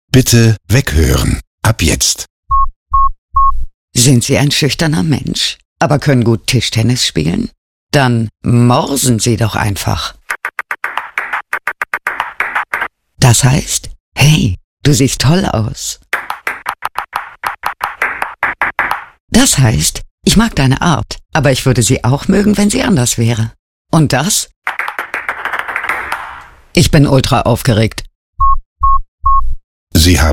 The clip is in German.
Bitte weghören. Ab jetzt. Sind Sie ein schüchterner Mensch, aber können gut Tischtennis spielen? Dann morsen Sie doch einfach. Das heißt, hey, du siehst toll aus. Das heißt, ich mag deine Art, aber ich würde sie auch mögen, wenn sie anders wäre. Und das? Ich bin ultra aufgeregt. Sie haben